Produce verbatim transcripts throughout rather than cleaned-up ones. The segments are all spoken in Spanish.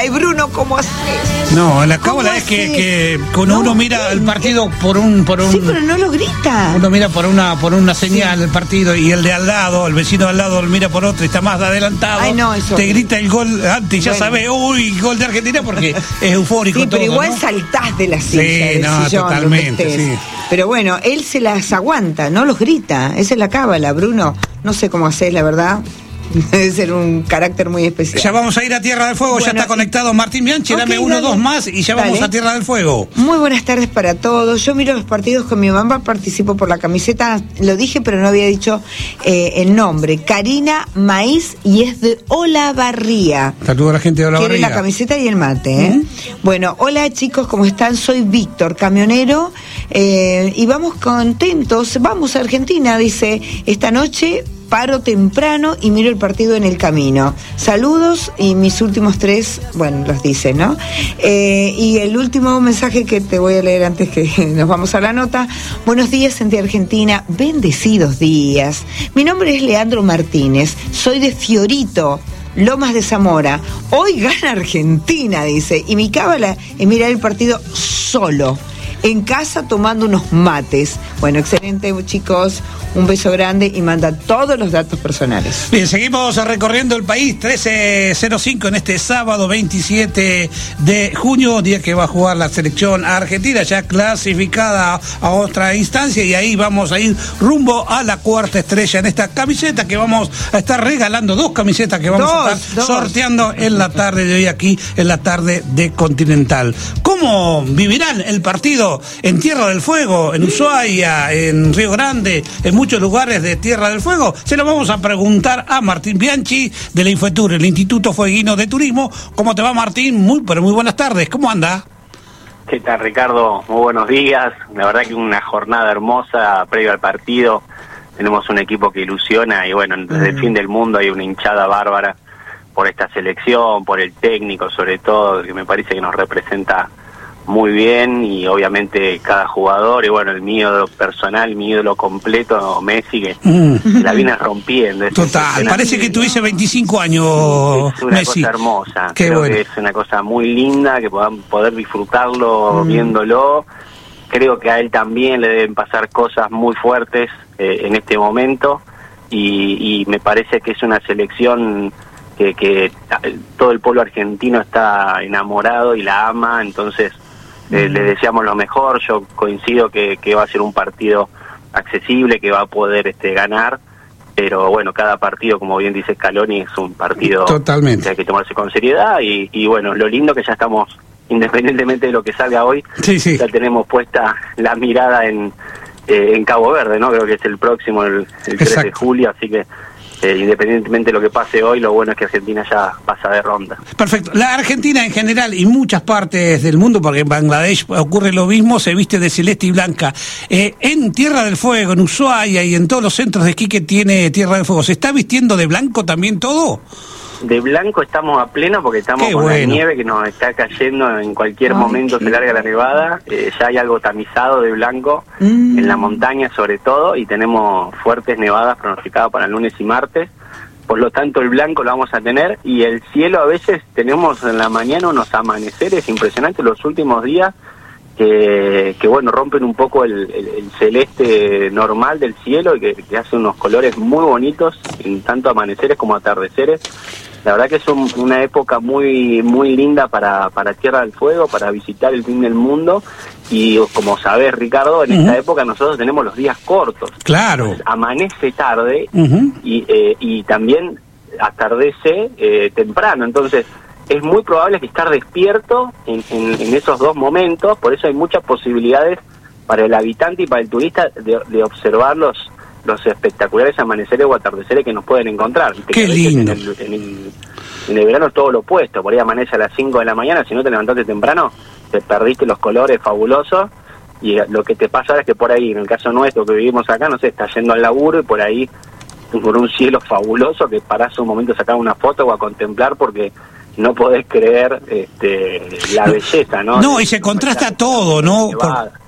Ay, Bruno, ¿cómo haces? No, la cábala es que, que cuando no, uno mira el partido por un, por un... Sí, pero no lo grita. Uno mira por una por una señal el partido y el de al lado, el vecino de al lado, mira por otro y está más adelantado. Ay, no, eso... Te grita el gol antes y ya bueno. sabes, uy, gol de Argentina porque es eufórico sí, pero todo, igual ¿no? saltás de la silla, sí, del no, sillón, totalmente, sí. Pero bueno, él se las aguanta, no los grita. Esa es la cábala, Bruno. No sé cómo haces, la verdad. Debe ser un carácter muy especial. Ya vamos a ir a Tierra del Fuego, bueno, ya está conectado Martín Bianchi, okay, dame uno o dos más y ya dale. Vamos a Tierra del Fuego. Muy buenas tardes para todos. Yo miro los partidos con mi mamá, participo por la camiseta, lo dije pero no había dicho eh, el nombre, Karina Maíz, y es de Olavarría. Saludos a la gente de Olavarría. Quiere la camiseta y el mate, ¿eh? Uh-huh. Bueno, hola chicos, ¿cómo están? Soy Víctor, camionero, eh, y vamos contentos, vamos a Argentina, dice, esta noche... Paro temprano y miro el partido en el camino. Saludos y mis últimos tres, bueno, los dice, ¿no? Eh, y el último mensaje que te voy a leer antes que nos vamos a la nota. Buenos días, gente Argentina. Bendecidos días. Mi nombre es Leandro Martínez. Soy de Fiorito, Lomas de Zamora. Hoy gana Argentina, dice. Y mi cábala es mirar el partido solo. En casa tomando unos mates. Bueno, excelente, chicos. Un beso grande y manda todos los datos personales. Bien, seguimos recorriendo el país. trece cero cinco en este sábado veintisiete de junio, día que va a jugar la selección argentina, ya clasificada a otra instancia, y ahí vamos a ir rumbo a la cuarta estrella en esta camiseta que vamos a estar regalando, dos camisetas que vamos dos, a estar dos. sorteando en la tarde de hoy aquí, en la tarde de Continental. ¿Cómo vivirán el partido en Tierra del Fuego, en Ushuaia, en Río Grande, en muchos lugares de Tierra del Fuego? Se lo vamos a preguntar a Martín Bianchi de la Infotur, el Instituto Fueguino de Turismo. ¿Cómo te va, Martín? Muy, pero muy buenas tardes. ¿Cómo anda? ¿Qué tal, Ricardo? Muy buenos días. La verdad que una jornada hermosa previo al partido. Tenemos un equipo que ilusiona y bueno, desde el fin del mundo hay una hinchada bárbara por esta selección, por el técnico sobre todo, que me parece que nos representa muy bien, y obviamente cada jugador, y bueno, el mío personal, mi ídolo completo, Messi, que mm. la viene rompiendo. Total, parece que tuviese veinticinco años, es una Messi. Cosa hermosa. Qué Creo bueno. que es una cosa muy linda, que podamos poder disfrutarlo mm. viéndolo. Creo que a él también le deben pasar cosas muy fuertes eh, en este momento, y, y me parece que es una selección que, que todo el pueblo argentino está enamorado y la ama, entonces Eh, le deseamos lo mejor. Yo coincido que, que va a ser un partido accesible, que va a poder este ganar, pero bueno, cada partido, como bien dice Scaloni, es un partido Totalmente. que hay que tomarse con seriedad, y, y bueno, lo lindo que ya estamos, independientemente de lo que salga hoy, sí, sí. ya tenemos puesta la mirada en, eh, en Cabo Verde, ¿no? Creo que es el próximo, el, el tres de julio, así que Eh, independientemente de lo que pase hoy, lo bueno es que Argentina ya pasa de ronda. Perfecto. La Argentina en general y muchas partes del mundo, porque en Bangladesh ocurre lo mismo, se viste de celeste y blanca. Eh, en Tierra del Fuego, en Ushuaia y en todos los centros de esquí que tiene Tierra del Fuego, ¿se está vistiendo de blanco también todo? De blanco estamos a pleno porque estamos Qué con bueno. la nieve que nos está cayendo, en cualquier Ay, momento se larga la nevada, eh, ya hay algo tamizado de blanco mm. en la montaña sobre todo, y tenemos fuertes nevadas pronosticadas para el lunes y martes, por lo tanto el blanco lo vamos a tener, y el cielo a veces tenemos en la mañana unos amaneceres impresionantes los últimos días, que, que bueno, rompen un poco el, el, el celeste normal del cielo, y que, que hace unos colores muy bonitos en tanto amaneceres como atardeceres. La verdad que es un, una época muy muy linda para, para Tierra del Fuego, para visitar el fin del mundo, y como sabés, Ricardo, en uh-huh. esta época nosotros tenemos los días cortos. Claro. Entonces, amanece tarde uh-huh. y, eh, y también atardece eh, temprano, entonces es muy probable que estar despierto en, en, en esos dos momentos, por eso hay muchas posibilidades para el habitante y para el turista de, de observar los, los espectaculares amaneceres o atardeceres que nos pueden encontrar. Qué lindo. En el, en, el, en el verano es todo lo opuesto, por ahí amanece a las cinco de la mañana, si no te levantaste temprano, te perdiste los colores fabulosos, y lo que te pasa ahora es que por ahí, en el caso nuestro que vivimos acá, no sé, estás yendo al laburo y por ahí, por un cielo fabuloso, que parás un momento a sacar una foto o a contemplar porque no podés creer este, la belleza, ¿no? No, y se contrasta todo, ¿no? Por,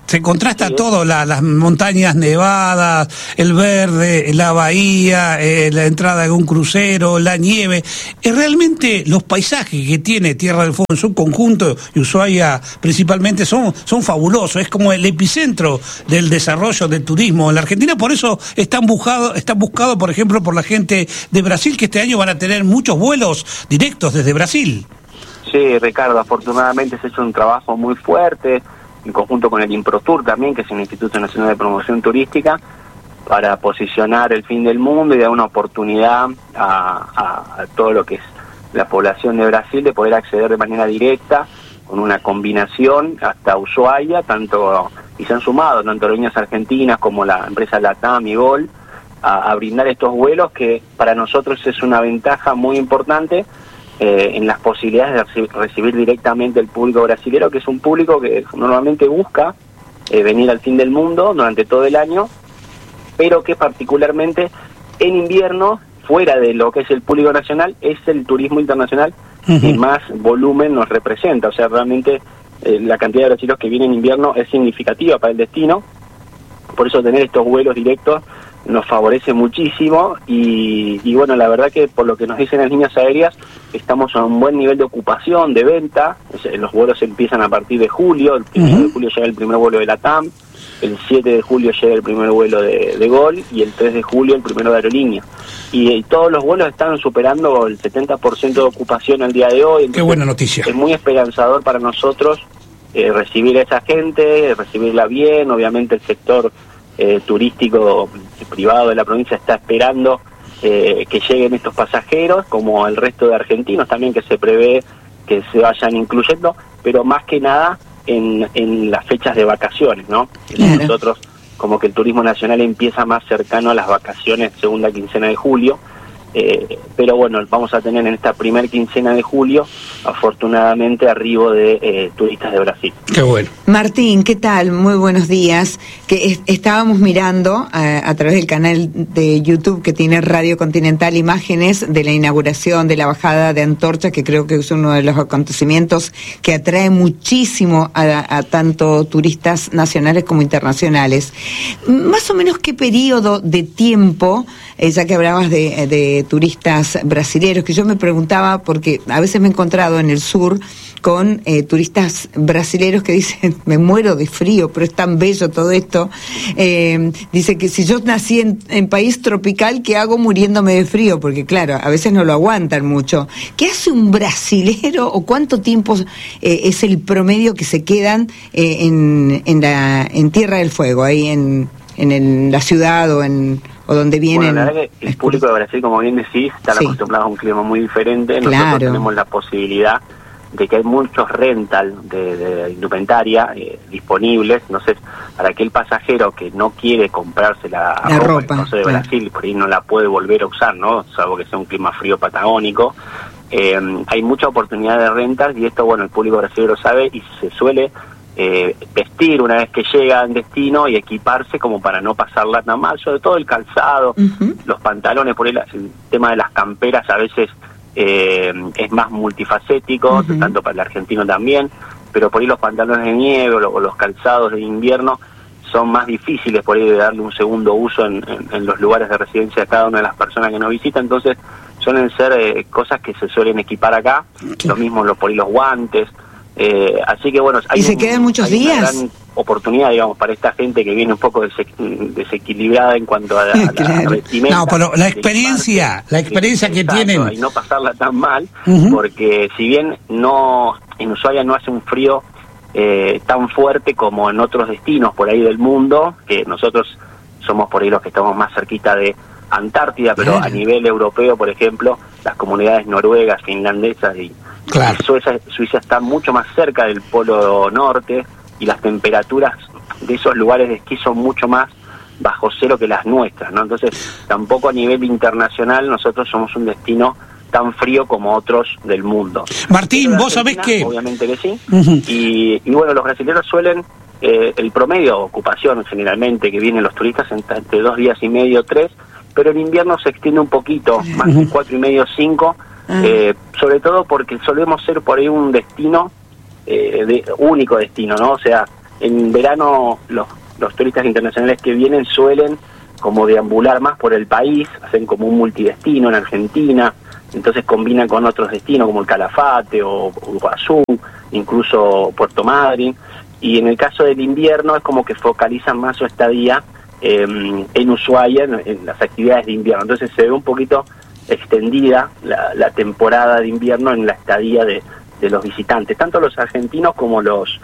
Se contrasta sí, todo, la, las montañas nevadas, el verde, la bahía, eh, la entrada de un crucero, la nieve. Eh, realmente los paisajes que tiene Tierra del Fuego en su conjunto, y Ushuaia principalmente, son, son fabulosos. Es como el epicentro del desarrollo del turismo en la Argentina. Por eso están buscados, están buscados, por ejemplo, por la gente de Brasil, que este año van a tener muchos vuelos directos desde Brasil. Sí, Ricardo, afortunadamente se ha hecho un trabajo muy fuerte, en conjunto con el IMPROTUR también, que es el Instituto Nacional de Promoción Turística, para posicionar el fin del mundo y dar una oportunidad a, a, a todo lo que es la población de Brasil de poder acceder de manera directa, con una combinación hasta Ushuaia, tanto, y se han sumado tanto aerolíneas argentinas como la empresa LATAM y Gol, a, a brindar estos vuelos que para nosotros es una ventaja muy importante, Eh, en las posibilidades de recibir, recibir directamente el público brasilero, que es un público que normalmente busca eh, venir al fin del mundo durante todo el año, pero que particularmente en invierno, fuera de lo que es el público nacional, es el turismo internacional uh-huh. que más volumen nos representa. O sea, realmente eh, la cantidad de brasileños que vienen en invierno es significativa para el destino, por eso tener estos vuelos directos nos favorece muchísimo y, y bueno, la verdad que por lo que nos dicen las líneas aéreas, estamos a un buen nivel de ocupación, de venta. Los vuelos empiezan a partir de julio, el primero uh-huh. de julio llega el primer vuelo de LATAM, el siete de julio llega el primer vuelo de, de Gol y el tres de julio el primero de Aerolínea. Y, y todos los vuelos están superando el setenta por ciento de ocupación al día de hoy. Entonces, qué buena noticia. Es muy esperanzador para nosotros eh, recibir a esa gente, recibirla bien. Obviamente el sector eh, turístico privado de la provincia está esperando eh, que lleguen estos pasajeros, como el resto de argentinos también, que se prevé que se vayan incluyendo, pero más que nada en, en las fechas de vacaciones, ¿no? Claro. Nosotros, como que el turismo nacional empieza más cercano a las vacaciones, segunda quincena de julio, eh, pero bueno, vamos a tener en esta primer quincena de julio, afortunadamente, arribo de eh, turistas de Brasil. Qué bueno. Martín, ¿qué tal? Muy buenos días. Que es, estábamos mirando eh, a través del canal de YouTube que tiene Radio Continental imágenes de la inauguración de la bajada de antorchas, que creo que es uno de los acontecimientos que atrae muchísimo a, a tanto turistas nacionales como internacionales. Más o menos, ¿qué periodo de tiempo, eh, ya que hablabas de, de turistas brasileños, que yo me preguntaba, porque a veces me he encontrado en el sur con eh, turistas brasileños que dicen, me muero de frío, pero es tan bello todo esto. Eh, dice que si yo nací en, en país tropical, ¿qué hago muriéndome de frío? Porque claro, a veces no lo aguantan mucho. ¿Qué hace un brasilero o cuánto tiempo eh, es el promedio que se quedan eh, en, en, la, en Tierra del Fuego, ahí en, en el, la ciudad o en... o donde vienen... Bueno, la verdad que el público de Brasil, como bien decís, están sí. acostumbrados a un clima muy diferente. Nosotros claro. tenemos la posibilidad de que hay muchos rental de, de indumentaria eh, disponibles. Entonces, para aquel pasajero que no quiere comprarse la, la ropa, ropa no sé, de claro. Brasil, por ahí no la puede volver a usar, ¿no? Salvo que sea un clima frío patagónico. Eh, hay mucha oportunidad de rentas y esto, bueno, el público brasileño lo sabe y se suele... Eh, vestir una vez que llega al destino y equiparse como para no pasarla tan mal, sobre todo el calzado, uh-huh. los pantalones, por el, el tema de las camperas a veces eh, es más multifacético, uh-huh. tanto para el argentino también, pero por ahí los pantalones de nieve o, lo, o los calzados de invierno son más difíciles por ahí de darle un segundo uso en, en, en los lugares de residencia de cada una de las personas que nos visitan, entonces suelen ser eh, cosas que se suelen equipar acá, okay. lo mismo los, por ahí los guantes. Eh, así que bueno, hay, ¿Y se un, quedan muchos hay días? una gran oportunidad, digamos, para esta gente que viene un poco dese- desequilibrada en cuanto a la, claro. la vestimenta. No, pero la experiencia, la experiencia que exacto, tienen. y no pasarla tan mal, uh-huh. porque si bien no en Ushuaia no hace un frío eh, tan fuerte como en otros destinos por ahí del mundo, que nosotros somos por ahí los que estamos más cerquita de Antártida, pero claro. a nivel europeo, por ejemplo, las comunidades noruegas, finlandesas y Claro. Suiza, Suiza está mucho más cerca del polo norte y las temperaturas de esos lugares de esquí son mucho más bajo cero que las nuestras, ¿no? Entonces, tampoco a nivel internacional nosotros somos un destino tan frío como otros del mundo. Martín, vos sabés que... Obviamente que sí. Uh-huh. Y, y bueno, los brasileños suelen, eh, el promedio de ocupación generalmente que vienen los turistas entre dos días y medio, tres, pero en invierno se extiende un poquito, más de cuatro y medio, cinco, Eh, sobre todo porque solemos ser por ahí un destino, eh, de único destino, ¿no? O sea, en verano los, los turistas internacionales que vienen suelen como deambular más por el país, hacen como un multidestino en Argentina, entonces combinan con otros destinos como el Calafate o Iguazú, incluso Puerto Madryn, y en el caso del invierno es como que focalizan más su estadía eh, en Ushuaia, en, en las actividades de invierno, entonces se ve un poquito extendida la, la temporada de invierno en la estadía de, de los visitantes, tanto los argentinos como los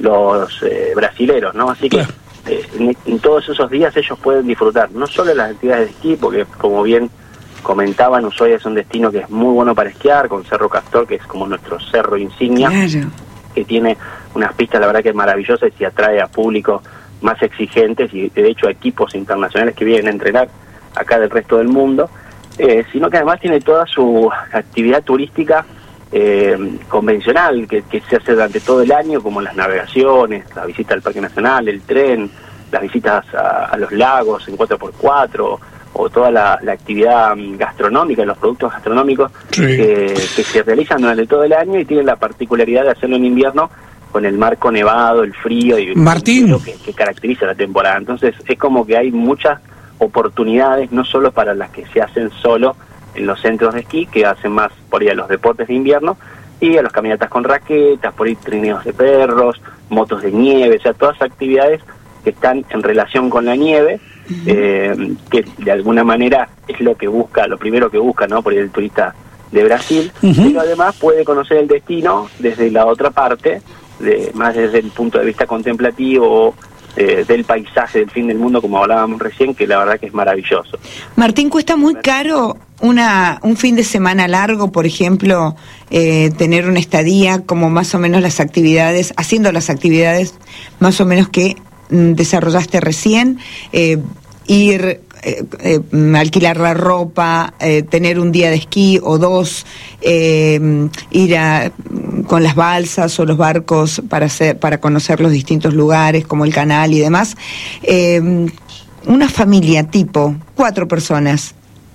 los eh, brasileros, ¿no? Así que eh, en, en todos esos días ellos pueden disfrutar no solo de las actividades de esquí, porque como bien comentaban, Ushuaia es un destino que es muy bueno para esquiar, con Cerro Castor, que es como nuestro cerro insignia, claro, que tiene unas pistas, la verdad que maravillosas y atrae a públicos más exigentes y de hecho a equipos internacionales que vienen a entrenar acá del resto del mundo, eh, sino que además tiene toda su actividad turística Eh, convencional que, que se hace durante todo el año, como las navegaciones, la visita al Parque Nacional, el tren, las visitas a, a los lagos en cuatro por cuatro, o toda la, la actividad gastronómica, los productos gastronómicos, sí, que, que se realizan durante todo el año y tienen la particularidad de hacerlo en invierno con el marco nevado, el frío y Martín, lo que, que caracteriza la temporada. Entonces es como que hay muchas oportunidades, no solo para las que se hacen solo en los centros de esquí, que hacen más por ahí a los deportes de invierno, y a las caminatas con raquetas, por ahí trineos de perros, motos de nieve, o sea, todas actividades que están en relación con la nieve, uh-huh, eh, que de alguna manera es lo que busca, lo primero que busca, ¿no? Por ahí el turista de Brasil, uh-huh, pero además puede conocer el destino desde la otra parte, de, más desde el punto de vista contemplativo, Eh, del paisaje del fin del mundo, como hablábamos recién, que la verdad que es maravilloso. Martín, ¿cuesta muy caro una un fin de semana largo, por ejemplo, eh, tener una estadía, como más o menos las actividades, haciendo las actividades más o menos que mm, desarrollaste recién, eh, ir, eh, eh, alquilar la ropa, eh, tener un día de esquí o dos, eh, ir a, con las balsas o los barcos para hacer, para conocer los distintos lugares como el canal y demás, eh, una familia tipo cuatro personas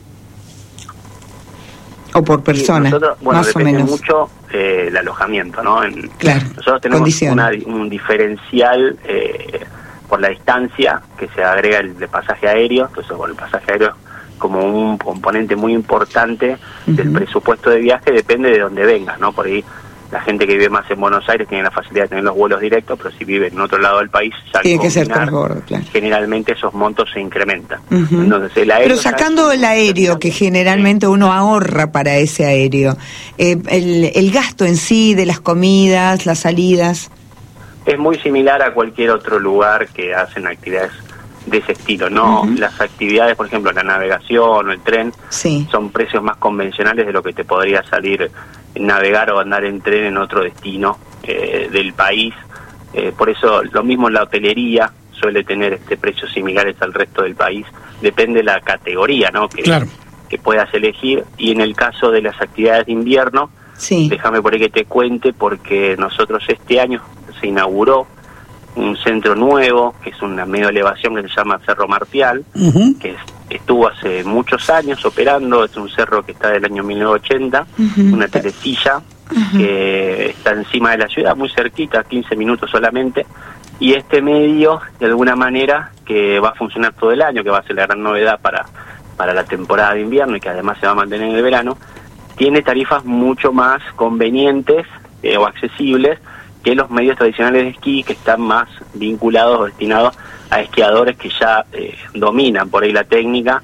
o por persona, nosotros, bueno, más o depende menos mucho eh, el alojamiento, ¿no? En, claro, nosotros tenemos una, un diferencial eh, por la distancia que se agrega el de pasaje aéreo, entonces bueno, el pasaje aéreo como un componente muy importante uh-huh, del presupuesto de viaje, depende de dónde vengas, ¿no? Por ahí la gente que vive más en Buenos Aires tiene la facilidad de tener los vuelos directos, pero si vive en otro lado del país, ya tiene que ser por favor, claro, generalmente esos montos se incrementan. Uh-huh. Entonces, el aéreo, pero sacando el aéreo, que generalmente sí, uno ahorra para ese aéreo, eh, el, el gasto en sí de las comidas, las salidas, es muy similar a cualquier otro lugar que hacen actividades de ese estilo, ¿no? Uh-huh. Las actividades, por ejemplo, la navegación o el tren, sí, son precios más convencionales de lo que te podría salir navegar o andar en tren en otro destino eh, del país. Eh, por eso, lo mismo la hotelería suele tener este precios similares al resto del país. Depende de la categoría, ¿no? Que, claro, que puedas elegir. Y en el caso de las actividades de invierno, sí, déjame por ahí que te cuente, porque nosotros este año se inauguró un centro nuevo, que es una medio elevación que se llama Cerro Martial, uh-huh, que es, estuvo hace muchos años operando, es un cerro que está del año mil novecientos ochenta, uh-huh, una telecilla uh-huh, que está encima de la ciudad, muy cerquita, quince minutos solamente, y este medio, de alguna manera, que va a funcionar todo el año, que va a ser la gran novedad para, para la temporada de invierno y que además se va a mantener en el verano, tiene tarifas mucho más convenientes eh, o accesibles que los medios tradicionales de esquí, que están más vinculados o destinados a esquiadores que ya eh, dominan por ahí la técnica,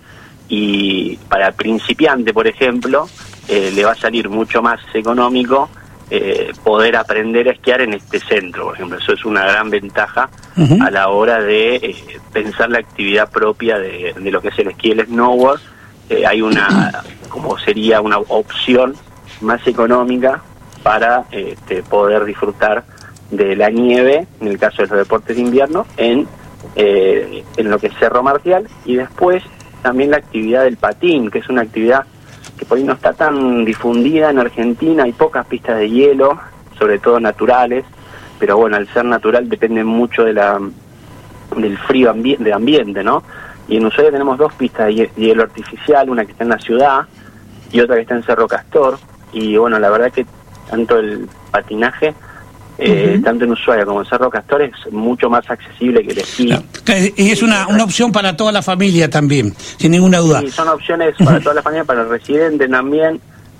y para el principiante, por ejemplo, eh, le va a salir mucho más económico eh, poder aprender a esquiar en este centro, por ejemplo. Eso es una gran ventaja uh-huh, a la hora de eh, pensar la actividad propia de, de lo que es el esquí y el snowboard. Eh, hay una, como sería una opción más económica para este, poder disfrutar de la nieve, en el caso de los deportes de invierno, en, eh, en lo que es Cerro Martial, y después también la actividad del patín, que es una actividad que por ahí no está tan difundida en Argentina. Hay pocas pistas de hielo, sobre todo naturales, pero bueno, al ser natural depende mucho de la del frío ambi- de ambiente, ¿no? Y en Ushuaia tenemos dos pistas de hielo artificial, una que está en la ciudad y otra que está en Cerro Castor, y bueno, la verdad que tanto el patinaje eh, Uh-huh. tanto en Ushuaia como en Cerro Castor es mucho más accesible que el esquí. Claro. Y es una, una opción para toda la familia también, sin ninguna duda. Sí, son opciones para toda la familia, para el residente también.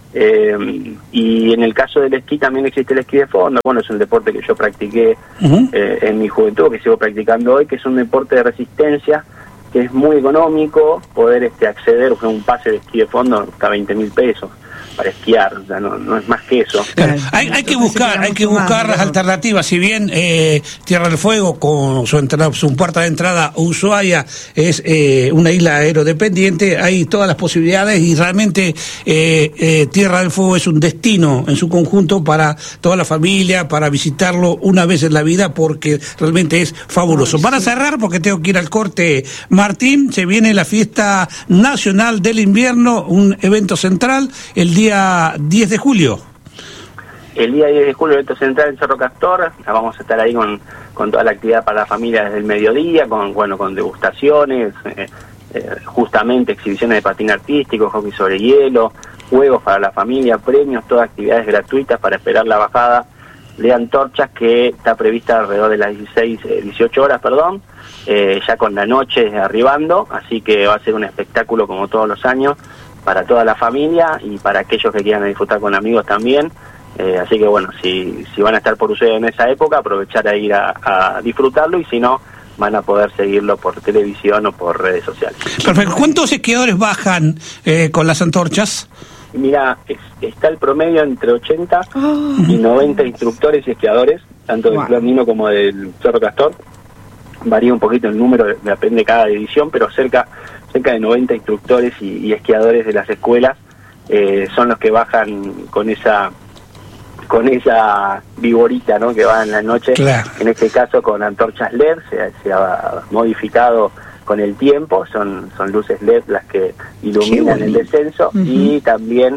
Eh, y en el caso del esquí también existe el esquí de fondo. Bueno, es un deporte que yo practiqué Uh-huh. eh, en mi juventud, que sigo practicando hoy, que es un deporte de resistencia, que es muy económico, poder este acceder, porque un pase de esquí de fondo está veinte mil pesos para esquiar, o sea, no, no es más que eso. Claro, hay, hay que buscar, hay que buscar las alternativas. Si bien eh, Tierra del Fuego con su entrada, su puerta de entrada Ushuaia es eh, una isla aerodependiente, hay todas las posibilidades y realmente eh, eh, Tierra del Fuego es un destino en su conjunto para toda la familia, para visitarlo una vez en la vida, porque realmente es fabuloso. Para cerrar, porque tengo que ir al corte, Martín, se viene la fiesta nacional del invierno, un evento central el día diez de julio. El día diez de julio, evento central en Cerro Castor. Vamos a estar ahí con, con toda la actividad para la familia desde el mediodía, con bueno con degustaciones, eh, eh, justamente exhibiciones de patín artístico, hockey sobre hielo, juegos para la familia, premios, todas actividades gratuitas para esperar la bajada de antorchas, que está prevista alrededor de las dieciséis, dieciocho horas, perdón, eh, ya con la noche arribando, así que va a ser un espectáculo como todos los años para toda la familia y para aquellos que quieran disfrutar con amigos también. Eh, así que bueno, si, si van a estar por Ushuaia en esa época, aprovechar a ir a, a disfrutarlo, y si no, van a poder seguirlo por televisión o por redes sociales. Perfecto. ¿Cuántos esquiadores bajan eh, con las antorchas? Mira, es, está el promedio entre ochenta Oh. y noventa instructores y esquiadores, tanto del Wow. Club Andino como del Cerro Castor. Varía un poquito el número, depende de cada división, pero cerca cerca de noventa instructores y, y esquiadores de las escuelas eh, son los que bajan con esa con esa viborita, ¿no?, que va en la noche. Claro. En este caso con antorchas L E D, se, se ha modificado con el tiempo, son son luces L E D las que iluminan el descenso. Uh-huh. Y también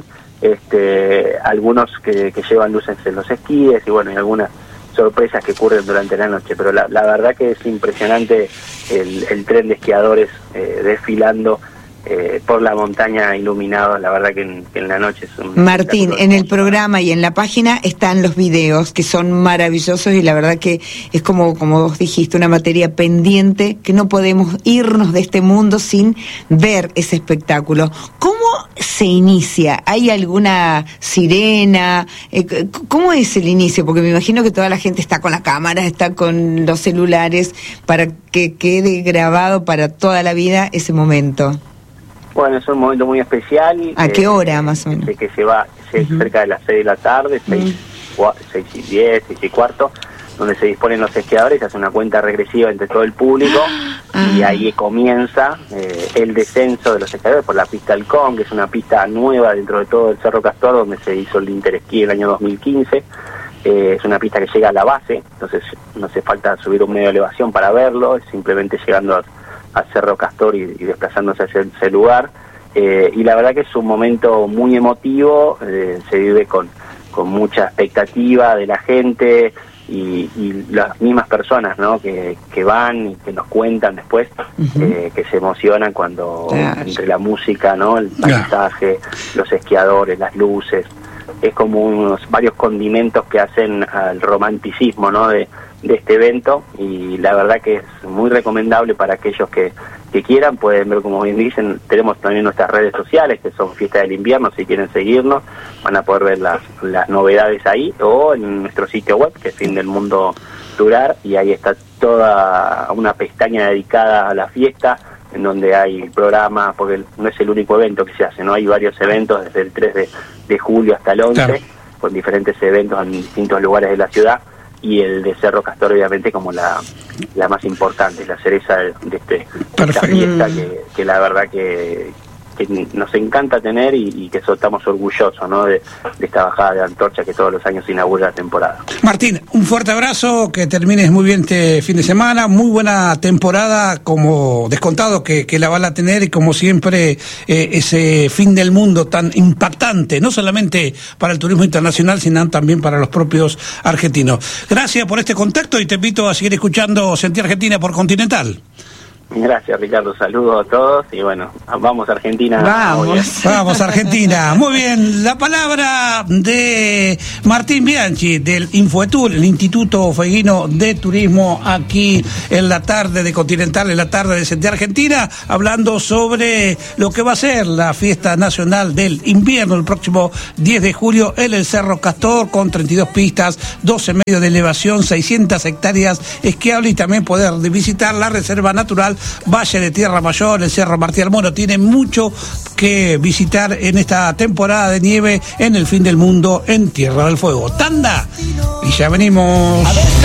este algunos que, que llevan luces en los esquíes, y bueno, y algunas sorpresas que ocurren durante la noche, pero la, la verdad que es impresionante el, el tren de esquiadores eh, desfilando eh, por la montaña iluminado. La verdad que en, que en la noche es un... Martín, en el programa y en la página están los videos que son maravillosos, y la verdad que es como, como vos dijiste, una materia pendiente, que no podemos irnos de este mundo sin ver ese espectáculo. ¿Cómo se inicia? ¿Hay alguna sirena? Eh, ¿Cómo es el inicio? Porque me imagino que toda la gente está con la cámara, está con los celulares, para que quede grabado para toda la vida ese momento. Bueno, es un momento muy especial. ¿A eh, qué hora más o menos? De que se va se, uh-huh. cerca de las seis de la tarde, seis, uh-huh. seis y diez, seis y cuarto, donde se disponen los esquiadores, se hace una cuenta regresiva entre todo el público, uh-huh. y ahí comienza eh, el descenso de los esquiadores por la pista Halcón, que es una pista nueva dentro de todo el Cerro Castor, donde se hizo el Interesquí en el año dos mil quince. Eh, es una pista que llega a la base, entonces no hace falta subir un medio de elevación para verlo, es simplemente llegando a a Cerro Castor y, y desplazándose hacia ese lugar, eh, y la verdad que es un momento muy emotivo, eh, se vive con, con mucha expectativa de la gente y, y las mismas personas, ¿no?, que, que van y que nos cuentan después, uh-huh. eh, que se emocionan cuando claro. entre la música, ¿no?, el paisaje, claro. los esquiadores, las luces, es como unos varios condimentos que hacen al romanticismo, ¿no?, de de este evento, y la verdad que es muy recomendable para aquellos que, que quieran. Pueden ver, como bien dicen, tenemos también nuestras redes sociales, que son Fiesta del Invierno. Si quieren seguirnos, van a poder ver las, las novedades ahí, o en nuestro sitio web, que es Fin del Mundo Durar, y ahí está toda una pestaña dedicada a la fiesta, en donde hay programas, porque no es el único evento que se hace, no hay varios eventos desde el tres de julio hasta el once, claro. con diferentes eventos en distintos lugares de la ciudad, y el de Cerro Castor obviamente como la, la más importante, la cereza de, de, este, de esta fiesta que, que la verdad que, que nos encanta tener, y, y que eso estamos orgullosos, ¿no?, de, de esta bajada de antorcha que todos los años inaugura la temporada. Martín, un fuerte abrazo, que termines muy bien este fin de semana, muy buena temporada, como descontado que, que la van a tener, y como siempre eh, ese fin del mundo tan impactante, no solamente para el turismo internacional, sino también para los propios argentinos. Gracias por este contacto, y te invito a seguir escuchando Sentí Argentina por Continental. Gracias, Ricardo. Saludos a todos y bueno, vamos a Argentina. Vamos. Vamos a Argentina. Muy bien, la palabra de Martín Bianchi del Infoetur, el Instituto Fueguino de Turismo, aquí en la tarde de Continental, en la tarde de de Argentina, hablando sobre lo que va a ser la fiesta nacional del invierno el próximo diez de julio en el Cerro Castor, con treinta y dos pistas, doce medios de elevación, seiscientas hectáreas esquiables y también poder visitar la reserva natural Valle de Tierra Mayor, el Cerro Martí Almoro. Tiene mucho que visitar en esta temporada de nieve en el fin del mundo en Tierra del Fuego. Tanda y ya venimos.